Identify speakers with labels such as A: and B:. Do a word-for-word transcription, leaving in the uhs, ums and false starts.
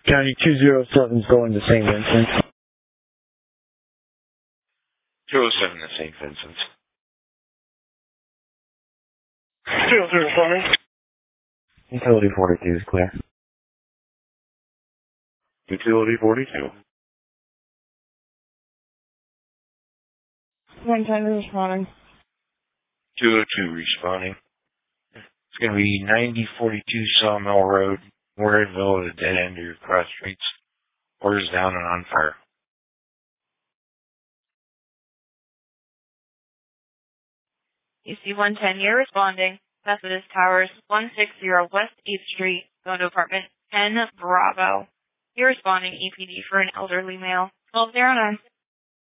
A: County two oh seven is going to Saint Vincent.
B: two oh seven to Saint Vincent.
C: two oh three responding.
A: Utility forty-two is clear.
B: Utility forty-two.
C: one ten is responding.
B: two oh two responding. It's going to be ninety forty-two Sawmill Road, Warrenville, at the dead end of your cross streets. Orders down and on fire.
D: U C one ten, you're responding. Methodist Towers, one sixty West eighth Street, going to apartment ten Bravo. You're responding E P D for an elderly male. twelve oh nine.